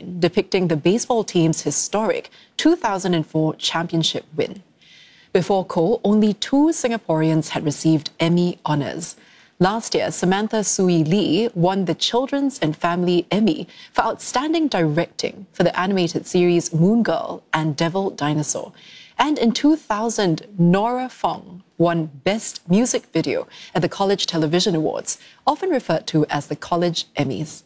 design depicting the baseball team's historic 2004 championship win. Before Ko, only 2 Singaporeans had received Emmy honours. Last year, Samantha Sui Lee won the Children's and Family Emmy for Outstanding Directing for the animated series Moon Girl and Devil Dinosaur. And in 2000, Nora Fong won Best Music Video at the College Television Awards, often referred to as the College Emmys.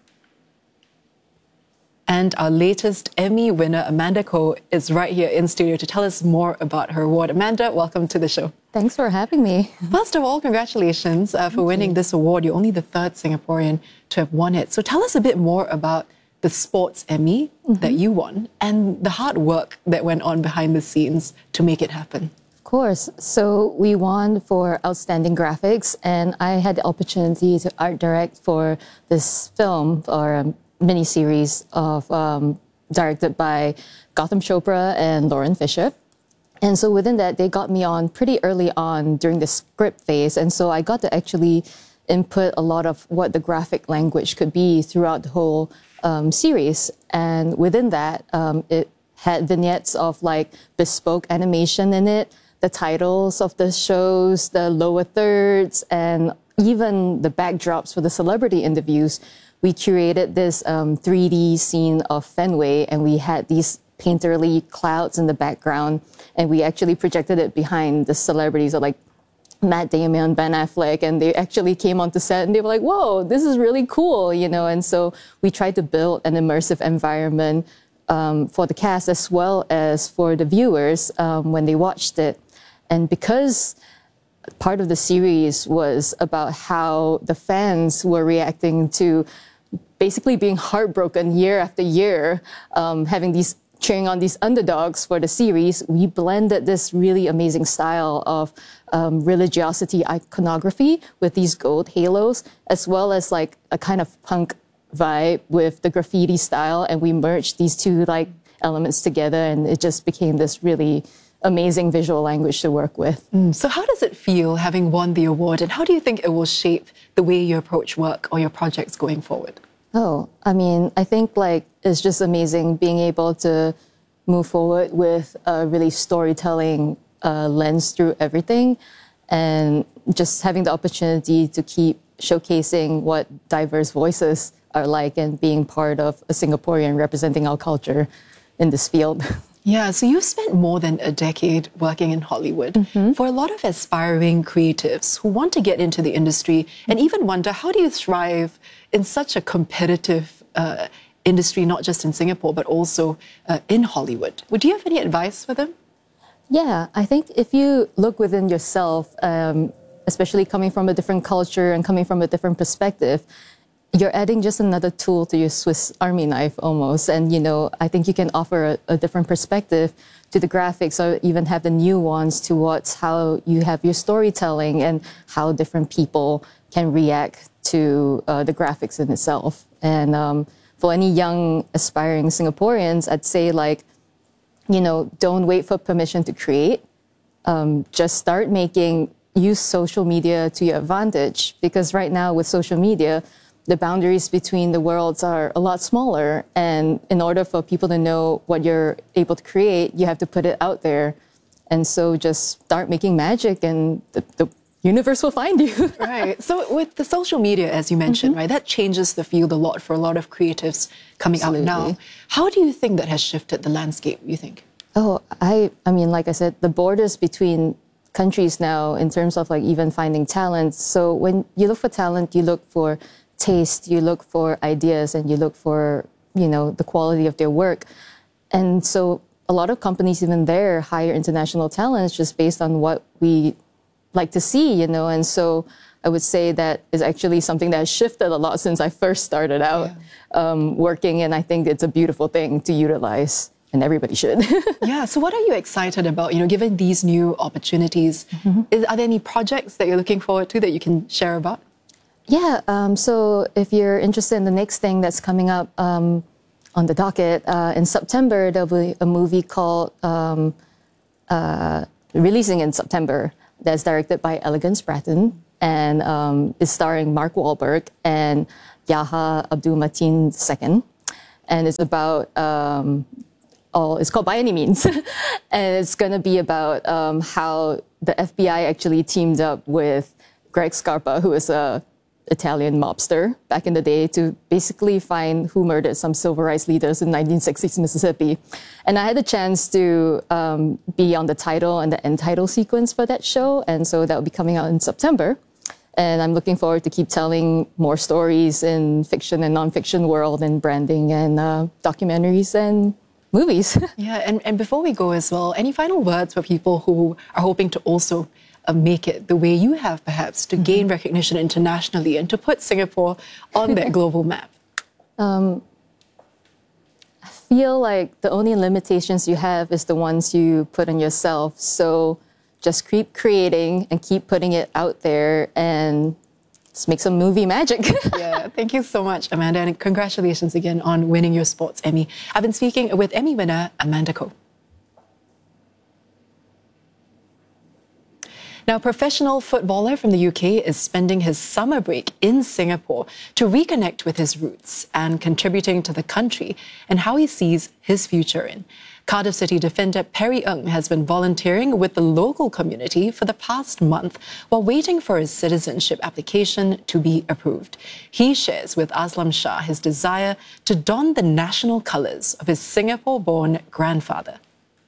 And our latest Emmy winner, Amanda Ko, is right here in studio to tell us more about her award. Amanda, welcome to the show. Thanks for having me. First of all, congratulations for winning this award. You're only the 3rd Singaporean to have won it. So tell us a bit more about the Sports Emmy that you won and the hard work that went on behind the scenes to make it happen. Of course. So we won for Outstanding Graphics, and I had the opportunity to art direct for this film or miniseries of directed by Gautam Chopra and Lauren Fisher. And so within that, they got me on pretty early on during the script phase. And so I got to actually input a lot of what the graphic language could be throughout the whole series. And within that, it had vignettes of like bespoke animation in it, the titles of the shows, the lower thirds, and even the backdrops for the celebrity interviews. We curated this 3D scene of Fenway, and we had these painterly clouds in the background, and we actually projected it behind the celebrities like Matt Damon, Ben Affleck, and they actually came onto set and they were like, whoa, this is really cool, you know. And so we tried to build an immersive environment for the cast as well as for the viewers when they watched it. And because part of the series was about how the fans were reacting to basically being heartbroken year after year, cheering on these underdogs for the series, we blended this really amazing style of religiosity iconography with these gold halos, as well as like a kind of punk vibe with the graffiti style. And we merged these two like elements together, and it just became this really amazing visual language to work with. So how does it feel having won the award, and how do you think it will shape the way you approach work or your projects going forward? Oh, I mean, I think like it's just amazing being able to move forward with a really storytelling lens through everything, and just having the opportunity to keep showcasing what diverse voices are like and being part of a Singaporean representing our culture in this field. Yeah, so you've spent more than a decade working in Hollywood. For a lot of aspiring creatives who want to get into the industry and even wonder, how do you thrive in such a competitive industry, not just in Singapore, but also in Hollywood? Would you have any advice for them? Yeah, I think if you look within yourself, especially coming from a different culture and coming from a different perspective, you're adding just another tool to your Swiss Army knife almost. And, you know, I think you can offer a different perspective to the graphics, or even have the nuance towards how you have your storytelling and how different people can react to the graphics in itself. And for any young aspiring Singaporeans, I'd say like, you know, don't wait for permission to create. Just start making, use social media to your advantage, because right now with social media, the boundaries between the worlds are a lot smaller. And in order for people to know what you're able to create, you have to put it out there. And so just start making magic, and the universe will find you. Right. So with the social media, as you mentioned, right, that changes the field a lot for a lot of creatives coming out now. How do you think that has shifted the landscape, you think? Oh, I mean, like I said, the borders between countries now in terms of like even finding talent. So when you look for talent, you look for taste, you look for ideas, and you look for, you know, the quality of their work. And so a lot of companies even there hire international talents just based on what we like to see, you know. And so I would say that is actually something that has shifted a lot since I first started out working, and I think it's a beautiful thing to utilize, and everybody should. Yeah, so what are you excited about, you know, given these new opportunities? Are there any projects that you're looking forward to that you can share about? Yeah, so if you're interested in the next thing that's coming up on the docket, in September, there'll be a movie called, releasing in September, that's directed by Elegance Bratton, and is starring Mark Wahlberg and Yaha Abdul Mateen II. and it's about it's called By Any Means, and it's going to be about how the FBI actually teamed up with Greg Scarpa, who is a Italian mobster back in the day, to basically find who murdered some civil rights leaders in 1960s Mississippi. And I had the chance to be on the title and the end title sequence for that show, and so that will be coming out in September. And I'm looking forward to keep telling more stories in fiction and nonfiction world, and branding and documentaries and movies. Yeah, and before we go as well, any final words for people who are hoping to also make it the way you have, perhaps, to gain recognition internationally and to put Singapore on that global map? I feel like the only limitations you have is the ones you put on yourself. So just keep creating and keep putting it out there and let's make some movie magic. Yeah, thank you so much, Amanda, and congratulations again on winning your Sports Emmy. I've been speaking with Emmy winner Amanda Koh. Now, professional footballer from the UK is spending his summer break in Singapore to reconnect with his roots and contributing to the country and how he sees his future in. Cardiff City defender Perry Ng has been volunteering with the local community for the past month while waiting for his citizenship application to be approved. He shares with Aslam Shah his desire to don the national colours of his Singapore-born grandfather.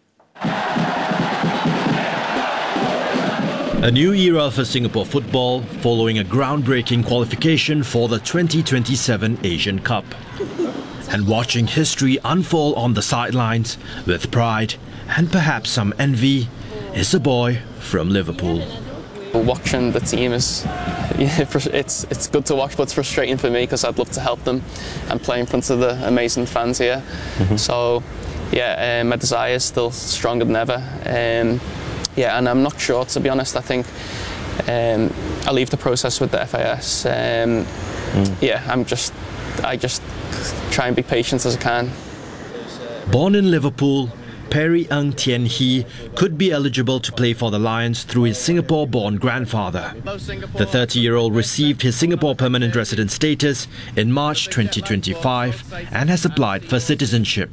A new era for Singapore football following a groundbreaking qualification for the 2027 Asian Cup. And watching history unfold on the sidelines with pride and perhaps some envy is a boy from Liverpool. Watching the team is, it's good to watch, but it's frustrating for me because I'd love to help them and play in front of the amazing fans here. So, yeah, my desire is still stronger than ever. Yeah, and I'm not sure, to be honest. I think I'll leave the process with the FAS. Yeah, I just try and be patient as I can. Born in Liverpool, Perry Ng Tien Hee could be eligible to play for the Lions through his Singapore-born grandfather. The 30-year-old received his Singapore permanent resident status in March 2025 and has applied for citizenship.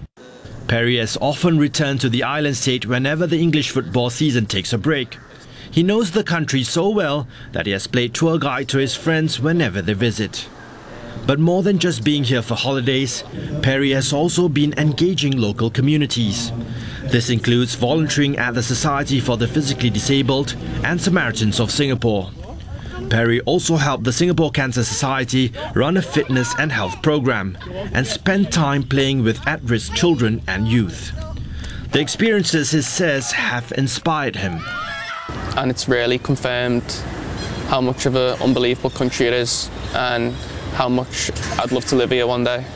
Perry has often returned to the island state whenever the English football season takes a break. He knows the country so well that he has played tour guide to his friends whenever they visit. But more than just being here for holidays, Perry has also been engaging local communities. This includes volunteering at the Society for the Physically Disabled and Samaritans of Singapore. Perry also helped the Singapore Cancer Society run a fitness and health program and spent time playing with at-risk children and youth. The experiences, he says, have inspired him. And it's really confirmed how much of an unbelievable country it is and how much I'd love to live here one day.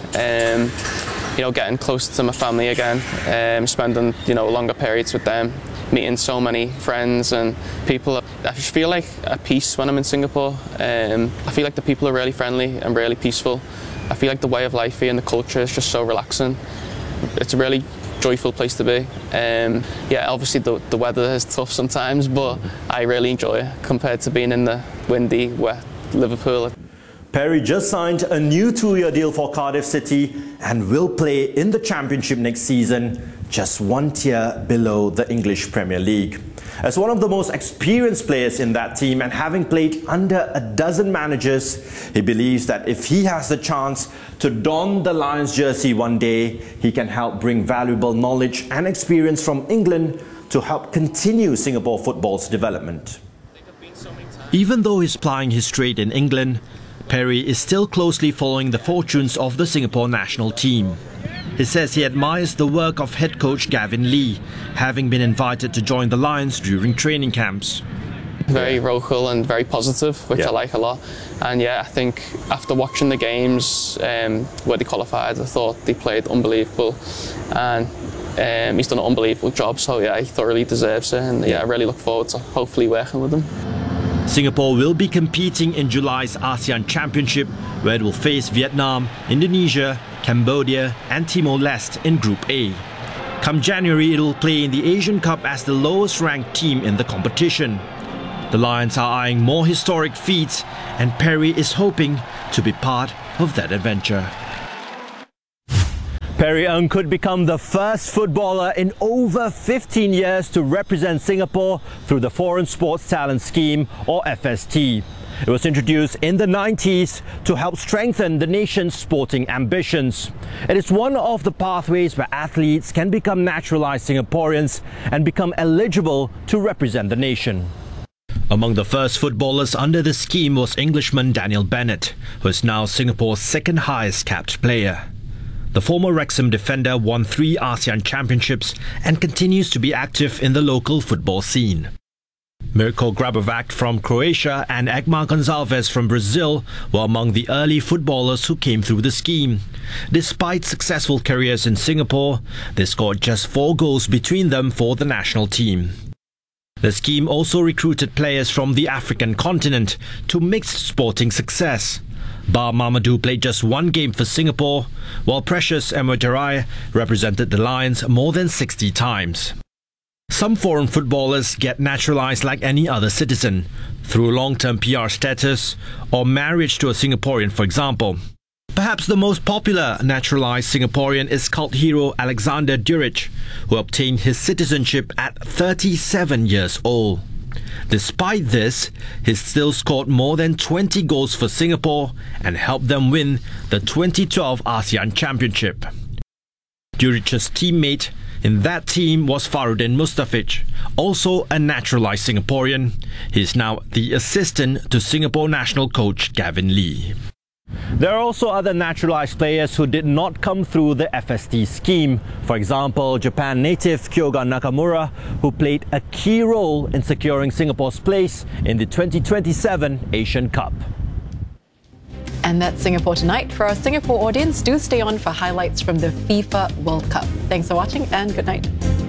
You know, getting closer to my family again, spending, you know, longer periods with them, meeting so many friends and people. I just feel like at peace when I'm in Singapore. I feel like the people are really friendly and really peaceful. I feel like the way of life here and the culture is just so relaxing. It's a really joyful place to be. Yeah, obviously the weather is tough sometimes, but I really enjoy it compared to being in the windy, wet Liverpool. Perry just signed a new 2-year deal for Cardiff City and will play in the Championship next season, just one tier below the English Premier League. As one of the most experienced players in that team and having played under a dozen managers, he believes that if he has the chance to don the Lions jersey one day, he can help bring valuable knowledge and experience from England to help continue Singapore football's development. Even though he's plying his trade in England, Perry is still closely following the fortunes of the Singapore national team. He says he admires the work of head coach Gavin Lee, having been invited to join the Lions during training camps. Very vocal and very positive, which I like a lot. And yeah, I think after watching the games where they qualified, I thought they played unbelievable. And he's done an unbelievable job, so yeah, he thoroughly deserves it. And yeah, I really look forward to hopefully working with him. Singapore will be competing in July's ASEAN Championship, where it will face Vietnam, Indonesia, Cambodia and Timor-Leste in Group A. Come January, it will play in the Asian Cup as the lowest ranked team in the competition. The Lions are eyeing more historic feats, and Perry is hoping to be part of that adventure. Perry Ng could become the first footballer in over 15 years to represent Singapore through the Foreign Sports Talent Scheme, or FST. It was introduced in the 90s to help strengthen the nation's sporting ambitions. It is one of the pathways where athletes can become naturalized Singaporeans and become eligible to represent the nation. Among the first footballers under the scheme was Englishman Daniel Bennett, who is now Singapore's second highest capped player. The former Wrexham defender won 3 ASEAN championships and continues to be active in the local football scene. Mirko Grabovac from Croatia and Egmar Gonçalves from Brazil were among the early footballers who came through the scheme. Despite successful careers in Singapore, they scored just 4 goals between them for the national team. The scheme also recruited players from the African continent to mixed sporting success. Ba Mamadou played just 1 game for Singapore, while Precious Emeterai represented the Lions more than 60 times. Some foreign footballers get naturalized like any other citizen, through long-term PR status or marriage to a Singaporean, for example. Perhaps the most popular naturalized Singaporean is cult hero Alexander Duric, who obtained his citizenship at 37 years old. Despite this, he still scored more than 20 goals for Singapore and helped them win the 2012 ASEAN Championship. Duric's teammate in that team was Farudin Mustafic, also a naturalized Singaporean. He is now the assistant to Singapore national coach Gavin Lee. There are also other naturalized players who did not come through the FST scheme. For example, Japan native Kyoga Nakamura, who played a key role in securing Singapore's place in the 2027 Asian Cup. And that's Singapore Tonight. For our Singapore audience, do stay on for highlights from the FIFA World Cup. Thanks for watching and good night.